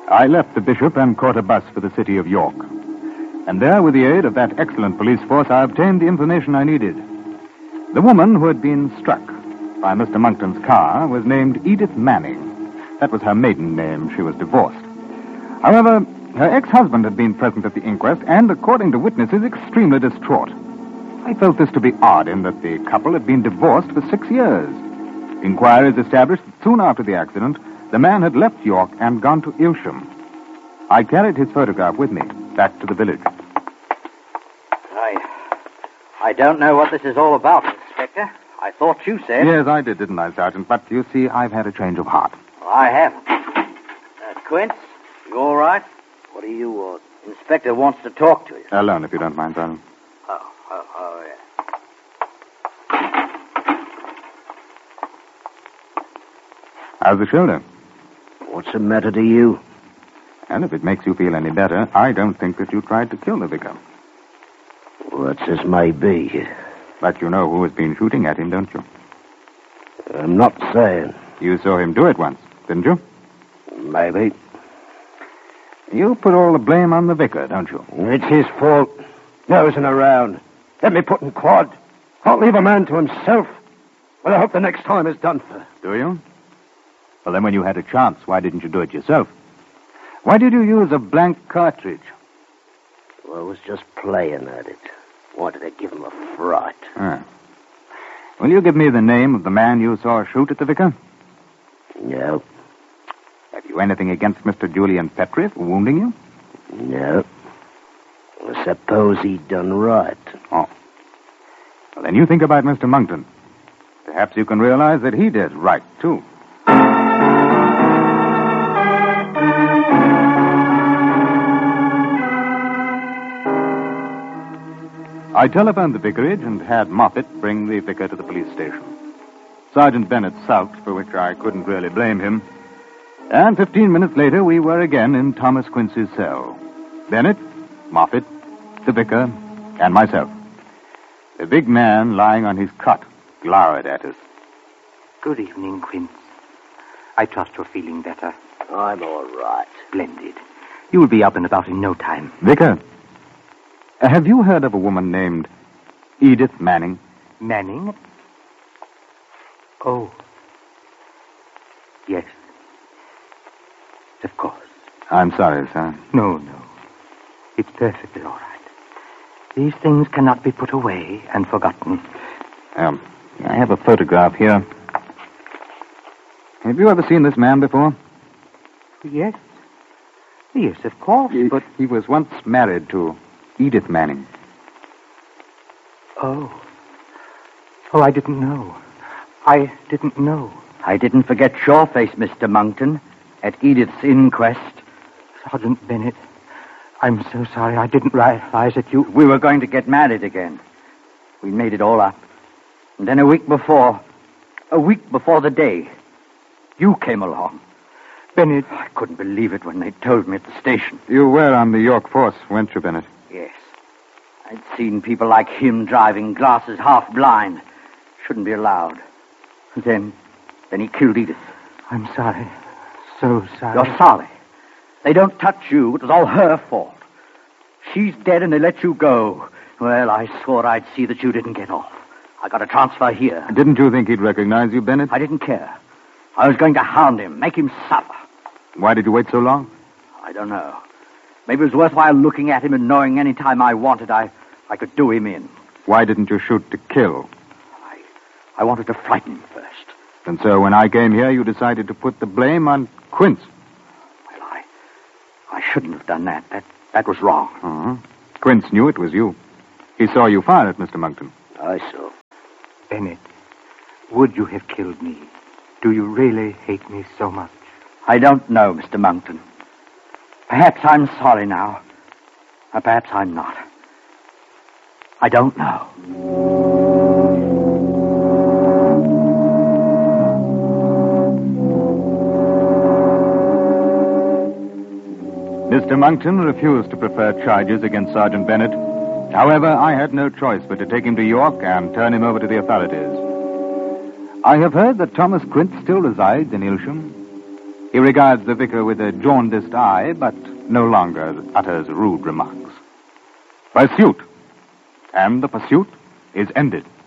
I left the bishop and caught a bus for the city of York. And there, with the aid of that excellent police force, I obtained the information I needed. The woman who had been struck by Mr. Monkton's car was named Edith Manning. That was her maiden name. She was divorced. However, her ex-husband had been present at the inquest and, according to witnesses, extremely distraught. I felt this to be odd in that the couple had been divorced for 6 years. Inquiries established that soon after the accident, the man had left York and gone to Ilsham. I carried his photograph with me back to the village. I don't know what this is all about, Inspector. I thought you said... Yes, I did, didn't I, Sergeant? But you see, I've had a change of heart. Well, I haven't. Quince, you all right? What do you want? Inspector wants to talk to you. Alone, if you don't mind, Sergeant. Oh, yeah. How's the shoulder? What's the matter to you? And if it makes you feel any better, I don't think that you tried to kill the vicar. Well, that's as may be. But you know who has been shooting at him, don't you? I'm not saying. You saw him do it once, didn't you? Maybe. You put all the blame on the vicar, don't you? It's his fault. Nosing around. Let me put in quad. Can't leave a man to himself. Well, I hope the next time is done for. Do you? Well, then when you had a chance, why didn't you do it yourself? Why did you use a blank cartridge? Well, I was just playing at it. Wanted to give him a fright. Ah. Will you give me the name of the man you saw shoot at the vicar? No. Have you anything against Mr. Julian Petrie for wounding you? No. I suppose he'd done right. Oh. Well, then you think about Mr. Monkton. Perhaps you can realize that he did right, too. I telephoned the vicarage and had Moffat bring the vicar to the police station. Sergeant Bennett sulked, for which I couldn't really blame him. And 15 minutes later, we were again in Thomas Quince's cell. Bennett, Moffat, the vicar, and myself. The big man, lying on his cot, glowered at us. Good evening, Quince. I trust you're feeling better. I'm all right. Splendid. You'll be up and about in no time. Vicar, have you heard of a woman named Edith Manning? Manning? Oh. Yes. Of course. I'm sorry, sir. No. It's perfectly all right. These things cannot be put away and forgotten. I have a photograph here. Have you ever seen this man before? Yes. Yes, of course, but... He was once married to Edith Manning. Oh, I didn't know. I didn't forget your face, Mr. Monkton, at Edith's inquest. Sergeant Bennett, I'm so sorry. I didn't realize that you... We were going to get married again. We made it all up. And then a week before the day, you came along. Bennett... I couldn't believe it when they told me at the station. You were on the York force, weren't you, Bennett? Yes. I'd seen people like him driving glasses half blind. Shouldn't be allowed. Then he killed Edith. I'm sorry. So sorry. You're sorry. They don't touch you. It was all her fault. She's dead and they let you go. Well, I swore I'd see that you didn't get off. I got a transfer here. Didn't you think he'd recognize you, Bennett? I didn't care. I was going to hound him, make him suffer. Why did you wait so long? I don't know. Maybe it was worthwhile looking at him and knowing any time I wanted, I could do him in. Why didn't you shoot to kill? I wanted to frighten him first. And so when I came here, you decided to put the blame on Quince. Well, I shouldn't have done that. That was wrong. Uh-huh. Quince knew it was you. He saw you fire at Mr. Monkton. I saw. Bennett, would you have killed me? Do you really hate me so much? I don't know, Mr. Monkton. Perhaps I'm sorry now. Or perhaps I'm not. I don't know. Mr. Monkton refused to prefer charges against Sergeant Bennett. However, I had no choice but to take him to York and turn him over to the authorities. I have heard that Thomas Quince still resides in Ilsham. He regards the vicar with a jaundiced eye, but no longer utters rude remarks. Pursuit. And the pursuit is ended.